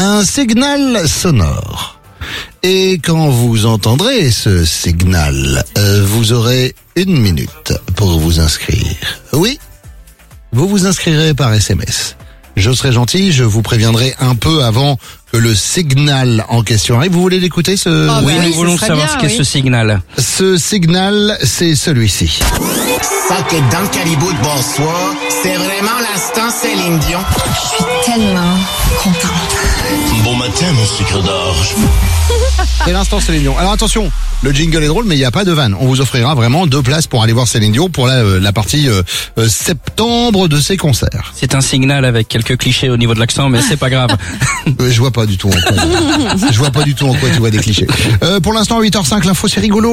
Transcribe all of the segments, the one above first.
un signal sonore. Et quand vous entendrez ce signal, vous aurez 1 minute pour vous inscrire. Oui, vous vous inscrirez par SMS. Je serai gentil, je vous préviendrai un peu avant que le signal en question arrive. Vous voulez l'écouter Oui, nous voulons savoir ce qu'est ce signal. Ce signal, c'est celui-ci. Ça que dans le Caribou de bonsoir, c'est vraiment l'instant Céline Dion. Je suis tellement contente. Bon matin, mon sucre d'orge. C'est l'instant Céline Dion. Alors attention, le jingle est drôle, mais il n'y a pas de vanne. On vous offrira vraiment 2 places pour aller voir Céline Dion pour la partie septembre de ses concerts. C'est un signal avec quelques clichés au niveau de l'accent, mais c'est pas grave. Je vois pas du tout en quoi. Je vois pas du tout en quoi tu vois des clichés. Pour l'instant, 8h05, l'info c'est rigolo.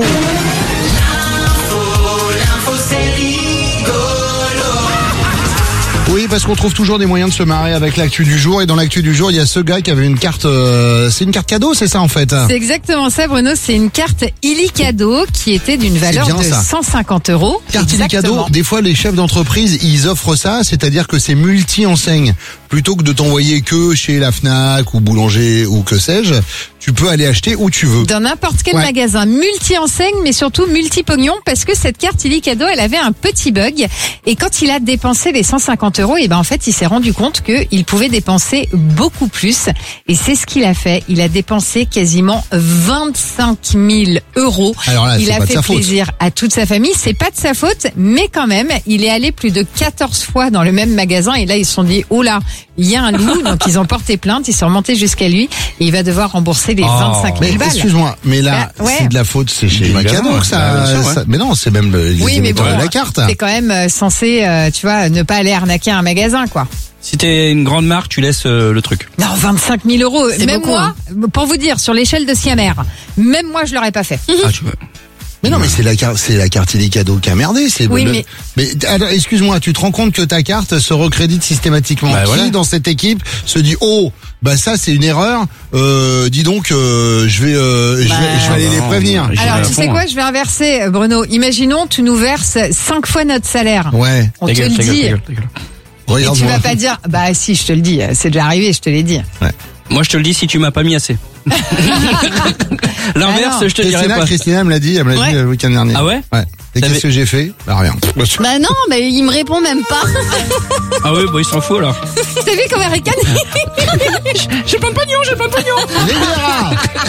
Oui, parce qu'on trouve toujours des moyens de se marrer avec l'actu du jour. Et dans l'actu du jour, il y a ce gars qui avait une carte... c'est une carte cadeau, c'est ça en fait? C'est exactement ça, Bruno. C'est une carte illicadeau qui était d'une valeur de 150 €. Carte illicadeau, des fois les chefs d'entreprise, ils offrent ça, c'est-à-dire que c'est multi-enseigne. Plutôt que de t'envoyer que chez la Fnac ou Boulanger ou que sais-je, tu peux aller acheter où tu veux. Dans n'importe quel magasin, multi-enseigne, mais surtout multi-pognon, parce que cette carte illicadeau, elle avait un petit bug. Et quand il a dépensé les 150 €, et ben en fait, il s'est rendu compte qu'il pouvait dépenser beaucoup plus. Et c'est ce qu'il a fait. Il a dépensé quasiment 25 000 €. Alors là, il a pas de fait sa faute. plaisir à toute sa famille. C'est pas de sa faute, mais quand même, il est allé plus de 14 fois dans le même magasin. Et là, ils se sont dit, oh là, il y a un loup. Donc, ils ont porté plainte. Ils sont remontés jusqu'à lui. Et il va devoir rembourser les 25 000 balles. Excuse-moi, mais là, c'est de la faute, c'est chez Illicadeau que ça... Mais non, c'est même les émetteurs de la carte. C'est quand même censé, tu vois, ne pas aller arnaquer un magasin, quoi. Si t'es une grande marque, tu laisses le truc. Non, 25 000 €. Même beaucoup, moi, pour vous dire, sur l'échelle de Siamer, même moi, je l'aurais pas fait. Ah, tu vois. Mais non, mais c'est la carte illicadeau qui a merdé. Oui, mais alors, excuse-moi, tu te rends compte que ta carte se recrédite systématiquement. Qui dans cette équipe se dit, oh, bah ça c'est une erreur. Dis donc, je vais aller les prévenir. Alors tu sais quoi, je vais inverser, Bruno. Imaginons, tu nous verses 5 fois notre salaire. Ouais. On te le dit. Et tu vas pas dire, bah si, je te le dis, c'est déjà arrivé, je te l'ai dit. Ouais. Moi, je te le dis si tu m'as pas mis assez. L'inverse, je te dirais pas. Christina me l'a dit le week-end dernier. Ah ouais? Ouais. Et qu'est-ce que j'ai fait? Bah rien. Bah non, mais il me répond même pas. Ah oui, bah il s'en fout alors. T'as vu comme Eric? J'ai pas de pognon, j'ai pas de pognon. Les verras.